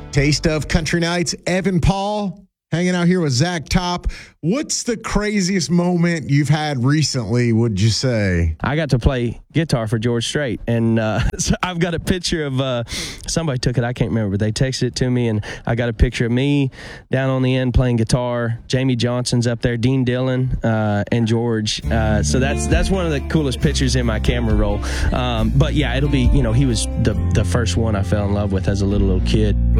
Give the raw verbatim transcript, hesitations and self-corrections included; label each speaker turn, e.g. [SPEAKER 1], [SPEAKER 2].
[SPEAKER 1] Taste of Country Nights, Evan Paul hanging out here with Zach Top. What's the craziest moment you've had recently, would you say?
[SPEAKER 2] I got to play guitar for George Strait, and uh, so I've got a picture of uh, somebody took it. I can't remember. They texted it to me, and I got a picture of me down on the end playing guitar. Jamie Johnson's up there, Dean Dillon, uh, and George. Uh, so that's that's one of the coolest pictures in my camera roll. Um, but yeah, it'll be, you know, he was the the first one I fell in love with as a little little kid.